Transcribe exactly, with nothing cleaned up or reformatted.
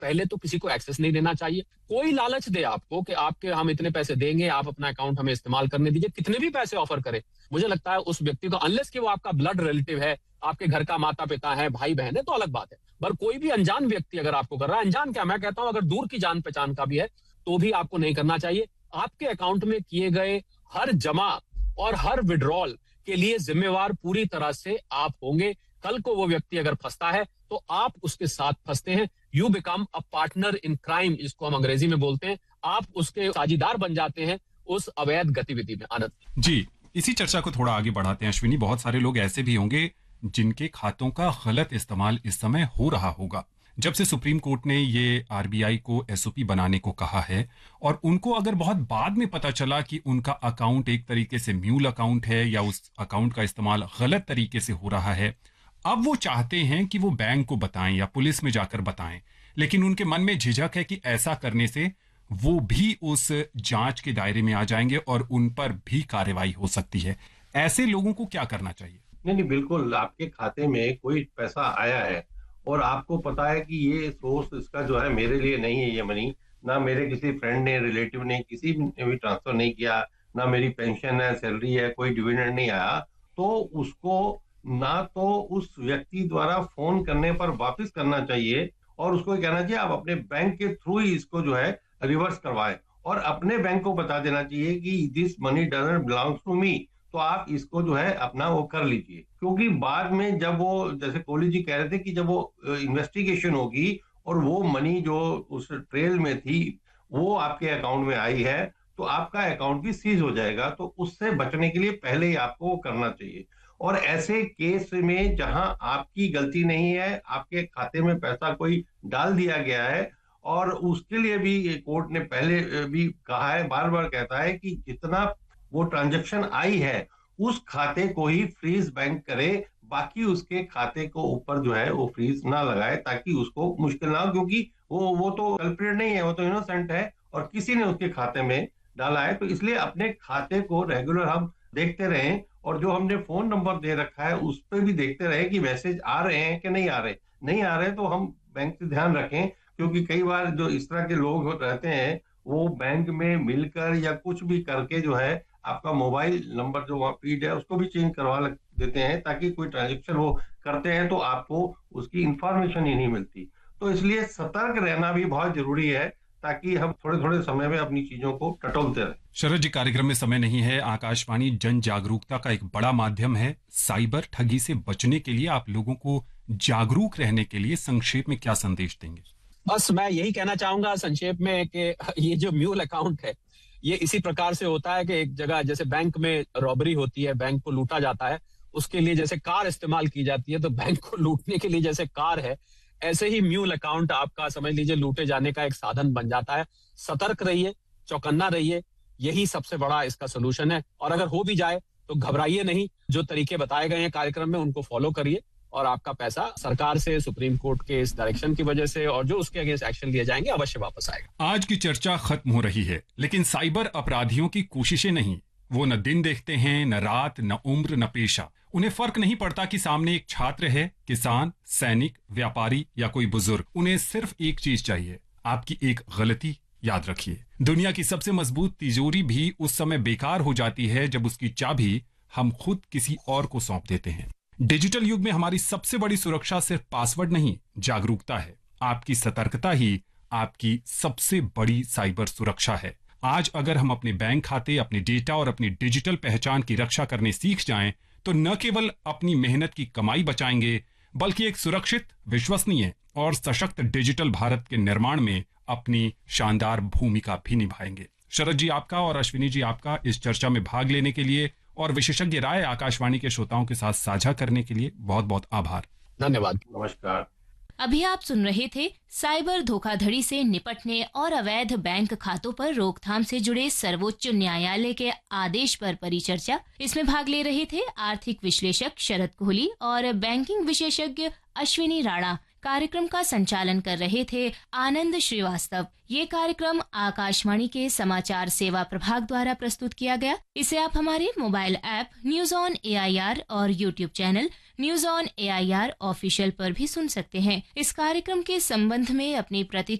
पहले तो किसी को एक्सेस नहीं देना चाहिए। कोई लालच दे आपको कि आपके हम इतने पैसे देंगे, आप अपना अकाउंट हमें इस्तेमाल करने दीजिए, कितने भी पैसे ऑफर करे, मुझे लगता है उस व्यक्ति को, अनलेस कि वो आपका ब्लड रिलेटिव है, आपके घर का माता पिता है, भाई बहन है, तो अलग बात है। पर कोई भी अनजान व्यक्ति अगर आपको कर रहा है, अनजान क्या मैं कहता हूं, अगर दूर की जान पहचान का भी है तो भी आपको नहीं करना चाहिए। आपके अकाउंट में किए गए हर जमा और हर विड्रॉल के लिए जिम्मेवार पूरी तरह से आप होंगे। कल को वो व्यक्ति अगर फंसता है तो आप उसके साथ फंसते हैं। You become a partner in crime, जिसको हम अंग्रेजी में बोलते हैं। आप उसके साझीदार बन जाते हैं उस अवैध गतिविधि में। आनंद जी, इसी चर्चा को थोड़ा आगे बढ़ाते हैं अश्विनी। बहुत सारे लोग ऐसे भी होंगे जिनके खातों का गलत इस्तेमाल इस समय हो रहा होगा। जब से सुप्रीम कोर्ट ने ये आरबीआई को एसओपी बनाने को कहा है और उनको अगर बहुत बाद में पता चला कि उनका अकाउंट एक तरीके से म्यूल अकाउंट है या उस अकाउंट का इस्तेमाल गलत तरीके से हो रहा है, अब वो चाहते हैं कि वो बैंक को बताएं या पुलिस में जाकर बताएं, लेकिन उनके मन में झिझक है कि ऐसा करने से वो भी उस जांच के दायरे में आ जाएंगे और उन पर भी कार्रवाई हो सकती है। ऐसे लोगों को क्या करना चाहिए? नहीं नहीं बिल्कुल, आपके खाते में कोई पैसा आया है और आपको पता है कि ये सोर्स इसका जो है मेरे लिए नहीं है, ये मनी ना मेरे किसी फ्रेंड ने, रिलेटिव ने, किसी ने भी ट्रांसफर नहीं किया, ना मेरी पेंशन है, सैलरी है, कोई डिविडेंड नहीं आया, तो उसको ना तो उस व्यक्ति द्वारा फोन करने पर वापस करना चाहिए और उसको कहना चाहिए आप अपने बैंक के थ्रू ही इसको जो है रिवर्स करवाएं और अपने बैंक को बता देना चाहिए कि this money doesn't belongs to me, तो आप इसको जो है अपना वो कर लीजिए। क्योंकि बाद में जब वो, जैसे कोहली जी कह रहे थे कि जब वो इन्वेस्टिगेशन होगी और वो मनी जो उस ट्रेल में थी वो आपके अकाउंट में आई है तो आपका अकाउंट भी सीज हो जाएगा। तो उससे बचने के लिए पहले ही आपको वो करना चाहिए। और ऐसे केस में जहां आपकी गलती नहीं है, आपके खाते में पैसा कोई डाल दिया गया है और उसके लिए भी कोर्ट ने पहले भी कहा है, बार बार कहता है कि जितना वो ट्रांजैक्शन आई है उस खाते को ही फ्रीज बैंक करे, बाकी उसके खाते को ऊपर जो है वो फ्रीज ना लगाए ताकि उसको मुश्किल ना हो, क्योंकि वो वो तो कल्प्रिट नहीं है, वो तो इनोसेंट है और किसी ने उसके खाते में डाला है। तो इसलिए अपने खाते को रेगुलर हम देखते रहें और जो हमने फोन नंबर दे रखा है उस पर भी देखते रहे कि मैसेज आ रहे हैं कि नहीं आ रहे। नहीं आ रहे तो हम बैंक से ध्यान रखें, क्योंकि कई बार जो इस तरह के लोग रहते हैं वो बैंक में मिलकर या कुछ भी करके जो है आपका मोबाइल नंबर जो वहाँ फीड है उसको भी चेंज करवा देते हैं ताकि कोई ट्रांजेक्शन वो करते हैं तो आपको उसकी इंफॉर्मेशन ही नहीं मिलती। तो इसलिए सतर्क रहना भी बहुत जरूरी है ताकि हम थोड़े थोड़े समय में अपनी चीजों को टटोलते रहें। शरद जी, कार्यक्रम में समय नहीं है। आकाशवाणी जन जागरूकता का एक बड़ा माध्यम है। साइबर ठगी से बचने के लिए, आप लोगों को जागरूक रहने के लिए संक्षेप में क्या संदेश देंगे? बस मैं यही कहना चाहूंगा संक्षेप में कि ये जो म्यूल अकाउंट है ये इसी प्रकार से होता है कि एक जगह जैसे बैंक में रॉबरी होती है, बैंक को लूटा जाता है, उसके लिए जैसे कार इस्तेमाल की जाती है, तो बैंक को लूटने के लिए जैसे कार है, ऐसे ही म्यूल अकाउंट आपका समझ लीजिए लूटे जाने का एक साधन बन जाता है। सतर्क रहिए, चौकन्ना रहिए, यही सबसे बड़ा इसका सोल्यूशन है। और अगर हो भी जाए तो घबराइए नहीं, जो तरीके बताए गए हैं कार्यक्रम में उनको फॉलो करिए और आपका पैसा सरकार से, सुप्रीम कोर्ट के इस डायरेक्शन की वजह से और जो उसके अगेंस्ट एक्शन लिए जाएंगे अवश्य वापस आएगा। आज की चर्चा खत्म हो रही है, लेकिन साइबर अपराधियों की कोशिशें नहीं। वो न दिन देखते हैं, न रात, न उम्र, न पेशा। उन्हें फर्क नहीं पड़ता कि सामने एक छात्र है, किसान, सैनिक, व्यापारी या कोई बुजुर्ग। उन्हें सिर्फ एक चीज चाहिए, आपकी एक गलती। याद रखिए, दुनिया की सबसे मजबूत तिजोरी भी उस समय बेकार हो जाती है जब उसकी चाबी हम खुद किसी और को सौंप देते हैं। डिजिटल युग में हमारी सबसे बड़ी सुरक्षा सिर्फ पासवर्ड नहीं, जागरूकता है। आपकी सतर्कता ही आपकी सबसे बड़ी साइबर सुरक्षा है। आज अगर हम अपने बैंक खाते, अपने डेटा और अपनी डिजिटल पहचान की रक्षा करने सीख जाएं, तो न केवल अपनी मेहनत की कमाई बचाएंगे, बल्कि एक सुरक्षित, विश्वसनीय और सशक्त डिजिटल भारत के निर्माण में अपनी शानदार भूमिका भी निभाएंगे। शरद जी आपका और अश्विनी जी आपका इस चर्चा में भाग लेने के लिए और विशेषज्ञ राय आकाशवाणी के श्रोताओं के साथ साझा करने के लिए बहुत बहुत आभार। धन्यवाद। नमस्कार। अभी आप सुन रहे थे साइबर धोखाधड़ी से निपटने और अवैध बैंक खातों पर रोकथाम से जुड़े सर्वोच्च न्यायालय के आदेश पर परिचर्चा। इसमें भाग ले रहे थे आर्थिक विश्लेषक शरद कोहली और बैंकिंग विशेषज्ञ अश्विनी राणा। कार्यक्रम का संचालन कर रहे थे आनंद श्रीवास्तव। ये कार्यक्रम आकाशवाणी के समाचार सेवा प्रभाग द्वारा प्रस्तुत किया गया। इसे आप हमारे mobile app news on A I R और YouTube channel news on A I R official पर भी सुन सकते हैं। इस कार्यक्रम के संबंध में अपनी प्रति